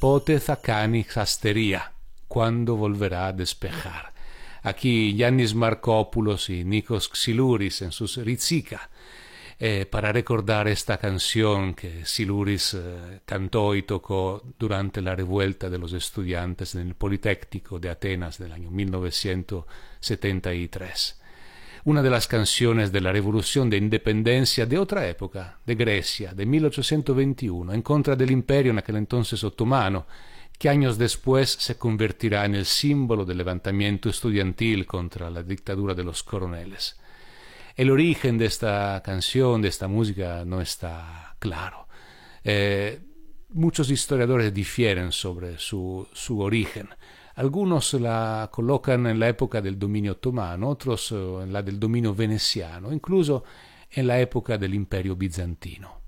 Pote Zacani Jastería, cuando volverá a despejar. Aquí Yannis Markopoulos y Nikos Xylouris en sus Rizika, para recordar esta canción que Xylouris cantó y tocó durante la revuelta de los estudiantes en el Politécnico de Atenas del año 1973. Una de las canciones de la Revolución de Independencia de otra época, de Grecia, de 1821, en contra del imperio en aquel entonces otomano, que años después se convertirá en el símbolo del levantamiento estudiantil contra la dictadura de los coroneles. El origen de esta canción, de esta música, no está claro. Muchos historiadores difieren sobre su origen. Algunos la colocan en la época del dominio otomano, otros en la del dominio veneciano, incluso en la época del imperio bizantino.